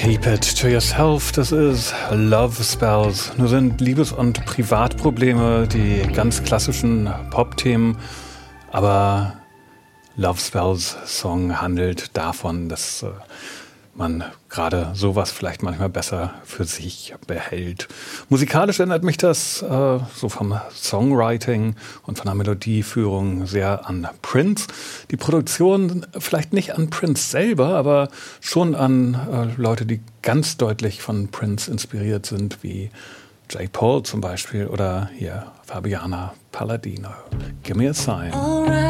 Keep it to yourself, das ist Love Spells. Nur sind Liebes- und Privatprobleme die ganz klassischen Pop-Themen, aber Love Spells Song handelt davon, dass man gerade sowas vielleicht manchmal besser für sich behält. Musikalisch erinnert mich das so vom Songwriting und von der Melodieführung sehr an Prince. Die Produktion vielleicht nicht an Prince selber, aber schon an Leute, die ganz deutlich von Prince inspiriert sind, wie J. Paul zum Beispiel oder hier Fabiana Palladino. Give me a sign.